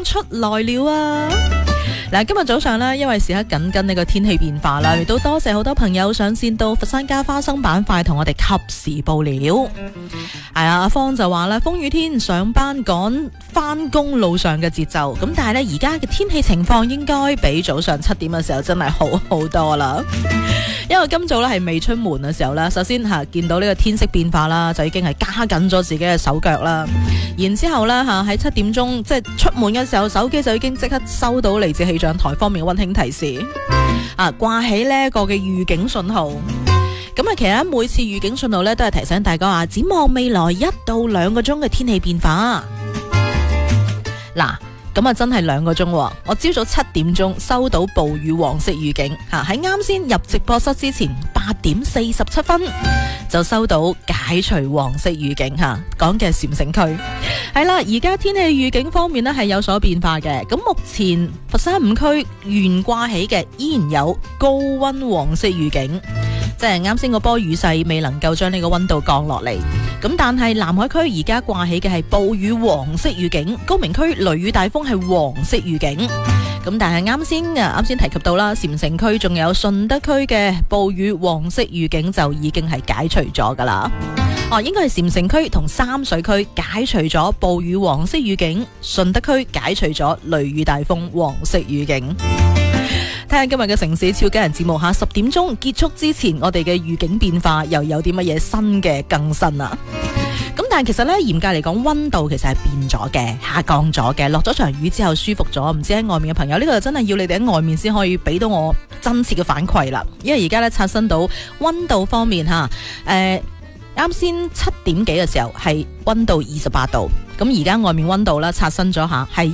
出來了啊！嗱，今日早上呢，因為時刻緊跟呢個天氣變化啦，亦都多謝好多朋友上線到佛山家花生板塊同我哋及時報料。係啊，阿方就話啦，風雨天上班趕翻工路上嘅節奏，咁但係呢，而家嘅天氣情況應該比早上7點嘅時候真係好好多啦。因為今早咧係未出門嘅時候咧，首先見到呢個天色變化啦，就已經係加緊咗自己嘅手腳啦。然之後咧喺7點鐘即係出門嘅時候，手機就已經即刻收到嚟自氣象台方面嘅溫馨提示，掛起呢一個嘅預警信號。咁其實每次預警信號咧都係提醒大家話，展望未來1到2個鐘嘅天氣變化。嗱。咁真係2個鐘，我朝早7點鐘收到暴雨黃色預警，喺啱先入直播室之前8點47分就收到解除黃色預警，講嘅係禪城區。係啦，而家天氣預警方面呢係有所變化嘅。咁目前佛山5區懸掛起嘅依然有高溫黃色預警，即係啱先嗰波雨勢未能夠將呢個溫度降落嚟。咁但係南海區而家掛起嘅係暴雨黃色預警，高明區雷雨大風係黃色預警。咁但係啱先提及到啦，禪城區仲有順德區嘅暴雨黃色預警就已經係解除咗噶啦。應該係禪城區同三水區解除咗暴雨黃色預警，順德區解除咗雷雨大風黃色預警。睇下今日嘅城市超級人節目10點鐘結束之前，我哋嘅預警變化又有啲乜嘢新嘅更新啊？咁但係其實呢，嚴格嚟講，溫度其實係變咗嘅，下降咗嘅，落咗場雨之後舒服咗。唔知喺外面嘅朋友，呢個就真係要你哋喺外面先可以俾到我真切嘅反饋啦。因為而家呢，刷新到溫度方面啱先7點幾嘅時候係溫度28度，咁而家外面溫度呢，刷新咗下係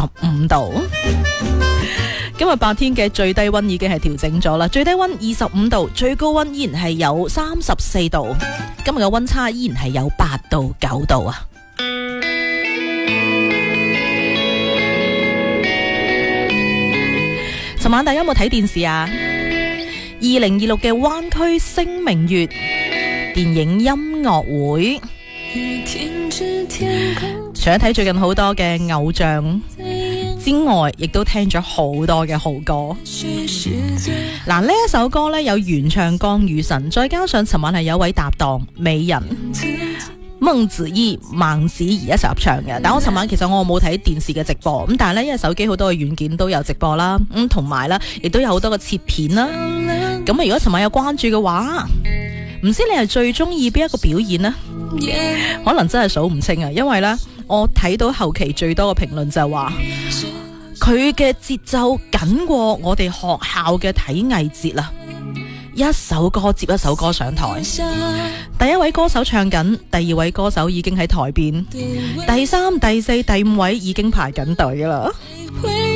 25度。今日白天嘅最低溫已經係調整咗啦，最低溫25度，最高溫依然係有34度。今日嘅溫差依然係有8到9度啊！尋晚大家有冇睇電視啊？2026嘅灣區星明月電影音樂會，除咗睇最近好多嘅偶像之外，亦都聽咗好多嘅好歌。嗱，呢一首歌呢，有原唱江雨晨，再加上尋晚係有位搭檔美人孟子義一齊合唱嘅。但我尋晚其實我冇睇電視嘅直播，咁但係呢，因為手機好多嘅軟件都有直播啦，同埋呢亦都有好多嘅切片啦。咁如果尋晚有關注嘅話，唔知你係最中意邊一個表演呢？可能真係數唔清啊，因為呢，我睇到後期最多嘅評論就係話，佢嘅節奏緊過我哋學校嘅體藝節啦，一首歌接一首歌上台，第一位歌手唱緊，第二位歌手已經喺台邊，第3、第4、第5位已經排緊隊啦。